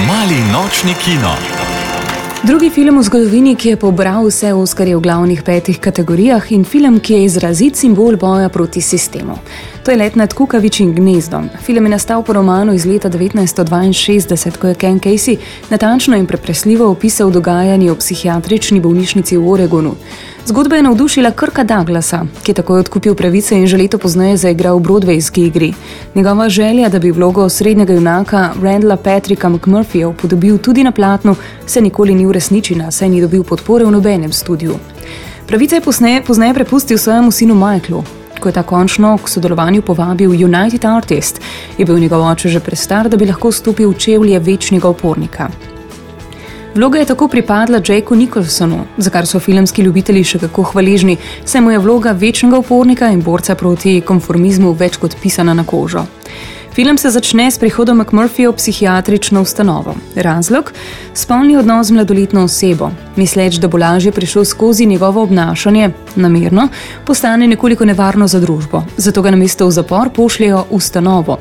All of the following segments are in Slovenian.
Mali nočni kino. Drugi film v zgodovini, ki je pobral vse Oskarje v glavnih 5 kategorijah in film, ki je izrazit simbol boja proti sistemu. To je Let nad kukavičjim gnezdom. Film je nastal po romanu iz leta 1962, ko je Ken Casey natančno in pretresljivo opisal dogajanje v psihiatrični bolnišnici v Oregonu. Zgodba je navdušila Kirka Douglasa, ki je takoj odkupil pravice in že leto pozneje zaigral v broadwayski igri. Njegova želja, da bi vlogo osrednjega junaka Randalla Patricka McMurphyja upodobil tudi na platnu, se nikoli ni uresničila, saj ni dobil podpore v nobenem studiu. Pravice je pozneje prepustil svojemu sinu Michaelu. Ko je ta končno k sodelovanju povabil United Artists, je bil njegov oče že prestar, da bi lahko stopil v čevlje večnega upornika. Vloga je tako pripadla Jacku Nicholsonu, za kar so filmski ljubitelji še kako hvaležni, saj mu je vloga večnega upornika in borca proti konformizmu več kot pisana na kožo. Film se začne s prihodom McMurphyja v psihiatrično ustanovo. Razlog? Spolni odnos z mladoletno osebo. Misleč, da bo lažje prišel skozi njegovo obnašanje, namerno, postane nekoliko nevarno za družbo. Zato ga namesto v zapor pošljejo v ustanovo.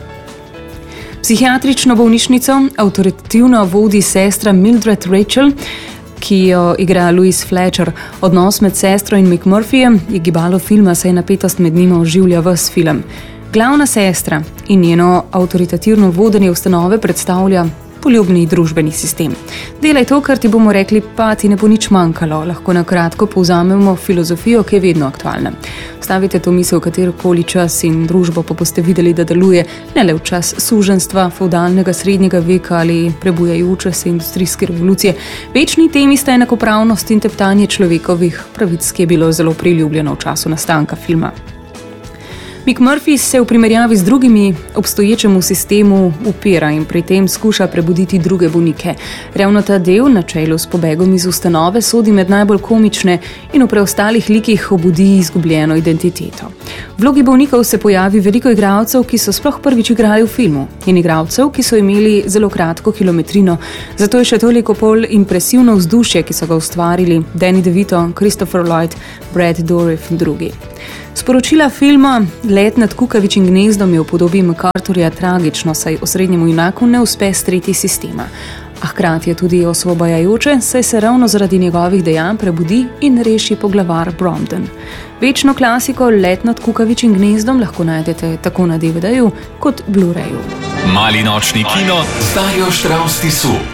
Psihiatrično bolnišnico avtoritativno vodi sestra Mildred Rachel, ki jo igra Louise Fletcher. Odnos med sestro in McMurphyjem je gibalo filma, saj napetost med njima oživlja ves film. Glavna sestra in njeno avtoritativno vodenje ustanove predstavlja poljubni družbeni sistem. Delaj to, kar ti bomo rekli, pa ti ne bo nič manjkalo. Lahko na kratko povzamemo filozofijo, ki je vedno aktualna. Stavite to misel v katerokoli čas in družbo, pa boste videli, da deluje ne le v čas suženjstva, feudalnega srednjega veka ali prebujajoče se industrijske revolucije. Večni temi sta enakopravnost in teptanje človekovih pravic, ki je bilo zelo priljubljeno v času nastanka filma. McMurphy se v primerjavi z drugimi obstoječemu sistemu upira in pri tem skuša prebuditi druge bolnike. Ravno ta del, na čelu s pobegom iz ustanove, sodi med najbolj komične in v preostalih likih obudi izgubljeno identiteto. V vlogi bolnikov se pojavi veliko igralcev, ki so sploh prvič igrali v filmu, in igralcev, ki so imeli zelo kratko kilometrino. Zato je še toliko bolj impresivno vzdušje, ki so ga ustvarili Danny DeVito, Christopher Lloyd, Brad Dourif in drugi. Sporočila filma Let nad kukavičjim gnezdom je v podobi MacArthurja tragično, saj osrednjemu junaku ne uspe streti sistema. A hkrati je tudi osvobajajoče, saj se ravno zaradi njegovih dejanj prebudi in reši poglavar Bromden. Večno klasiko Let nad kukavičjim gnezdom lahko najdete tako na DVD-ju kot Blu-rayu. Mali nočni kino z Darjo Štravs Tisu.